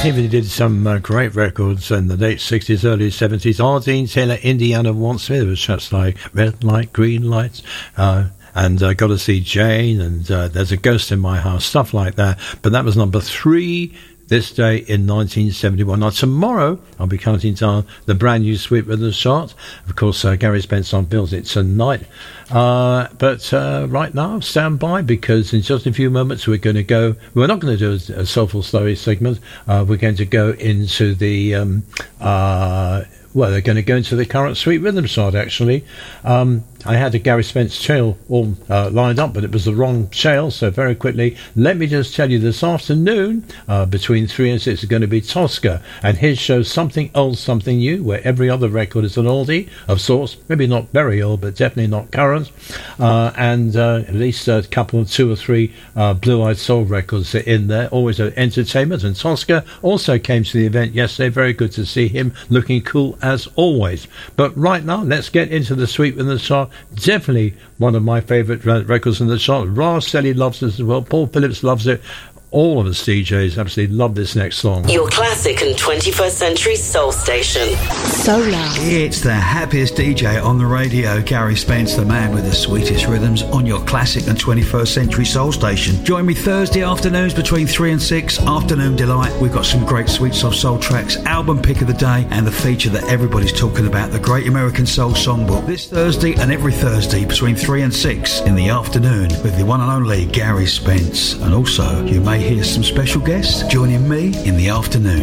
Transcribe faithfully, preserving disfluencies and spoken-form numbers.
He really did some uh, great records in the late sixties, early seventies. Ardeen Taylor, Indiana Wants Me. There was shots like Red Light, Green Lights, uh, and uh, Gotta See Jane, and uh, There's a Ghost in My House, stuff like that. But that was number three this day in nineteen seventy-one. Now, tomorrow, I'll be counting down the brand new Sweet Rhythms chart. Of course, uh, Gary Spence on Bills it tonight. Uh, but uh, right now, stand by, because in just a few moments we're going to go, we're not going to do a, a Soulful Story segment. Uh, we're going to go into the, um, uh, well, they're going to go into the current Sweet Rhythms chart, actually. Um, I had a Gary Spence trail all uh, lined up, but it was the wrong trail, so very quickly, let me just tell you, this afternoon, uh, between three and six, is going to be Tosca, and his show Something Old, Something New, where every other record is an oldie of sorts, maybe not very old, but definitely not current, uh, and uh, at least a couple of two or three uh, Blue-Eyed Soul records are in there, always an entertainment, and Tosca also came to the event yesterday, very good to see him, looking cool as always. But right now, let's get into the Sweet Rhythms chart. Definitely one of my favourite records in the chart. Ross Selly loves it as well. Paul Phillips loves it. All of us D Js absolutely love this next song. Your classic and twenty-first century soul station. Solar. It's the happiest D J on the radio, Gary Spence, the man with the sweetest rhythms, on your classic and twenty-first century soul station. Join me Thursday afternoons between three and six, Afternoon Delight. We've got some great sweet soft soul tracks, album pick of the day, and the feature that everybody's talking about, the Great American Soul Songbook. This Thursday and every Thursday between three and six in the afternoon with the one and only Gary Spence. And also, you may hear some special guests joining me in the afternoon.